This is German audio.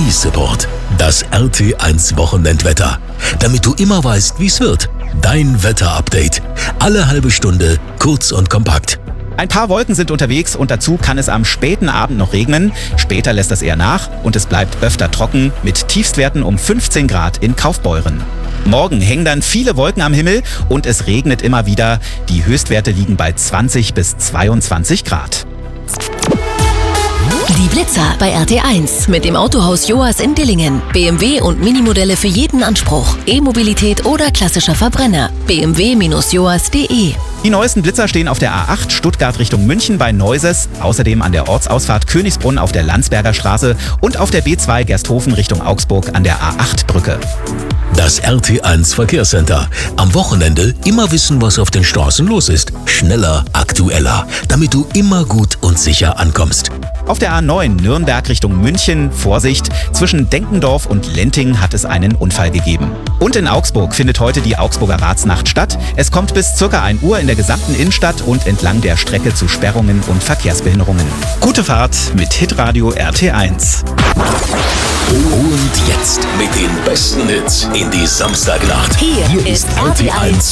Support. Das RT1 Wochenendwetter. Damit du immer weißt, wie's wird. Dein Wetterupdate. Alle halbe Stunde, kurz und kompakt. Ein paar Wolken sind unterwegs und dazu kann es am späten Abend noch regnen. Später lässt es eher nach und es bleibt öfter trocken mit Tiefstwerten um 15 Grad in Kaufbeuren. Morgen hängen dann viele Wolken am Himmel und es regnet immer wieder. Die Höchstwerte liegen bei 20 bis 22 Grad. Die Blitzer bei RT1 mit dem Autohaus Joas in Dillingen. BMW und Minimodelle für jeden Anspruch. E-Mobilität oder klassischer Verbrenner. bmw-joas.de. Die neuesten Blitzer stehen auf der A8 Stuttgart Richtung München bei Neuses, außerdem an der Ortsausfahrt Königsbrunn auf der Landsberger Straße und auf der B2 Gersthofen Richtung Augsburg an der A8-Brücke. Das RT1 Verkehrscenter. Am Wochenende immer wissen, was auf den Straßen los ist. Schneller, aktueller, damit du immer gut und sicher ankommst. Auf der A9 Nürnberg Richtung München, Vorsicht, zwischen Denkendorf und Lenting hat es einen Unfall gegeben. Und in Augsburg findet heute die Augsburger Ratsnacht statt. Es kommt bis ca. 1 Uhr in der gesamten Innenstadt und entlang der Strecke zu Sperrungen und Verkehrsbehinderungen. Gute Fahrt mit Hitradio RT1. Und jetzt mit den besten Hits in die Samstagnacht. Hier ist RT1